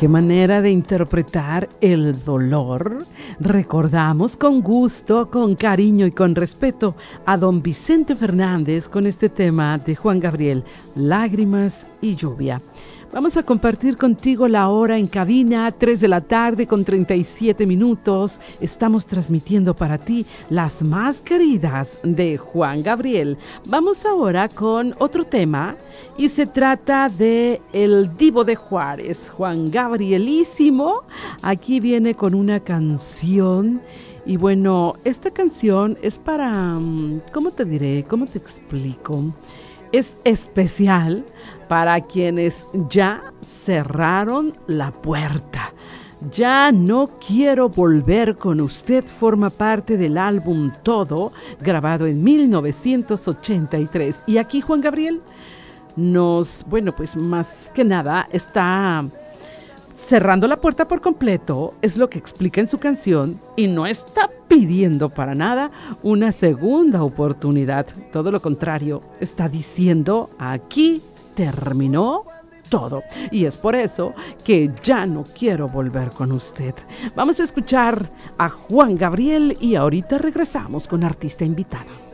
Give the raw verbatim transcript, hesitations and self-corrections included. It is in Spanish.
qué manera de interpretar el dolor. Recordamos con gusto, con cariño y con respeto a don Vicente Fernández con este tema de Juan Gabriel, Lágrimas y Lluvia. Vamos a compartir contigo la hora en cabina, tres de la tarde con treinta y siete minutos. Estamos transmitiendo para ti las más queridas de Juan Gabriel. Vamos ahora con otro tema y se trata de el Divo de Juárez, Juan Gabrielísimo. Aquí viene con una canción y bueno, esta canción es para, ¿cómo te diré? ¿Cómo te explico? Es especial para quienes ya cerraron la puerta. Ya no quiero volver con usted forma parte del álbum Todo, grabado en mil novecientos ochenta y tres. Y aquí Juan Gabriel nos, bueno, pues más que nada está cerrando la puerta por completo, es lo que explica en su canción, y no está pidiendo para nada una segunda oportunidad. Todo lo contrario, está diciendo, aquí terminó todo. Y es por eso que ya no quiero volver con usted. Vamos a escuchar a Juan Gabriel y ahorita regresamos con artista invitada.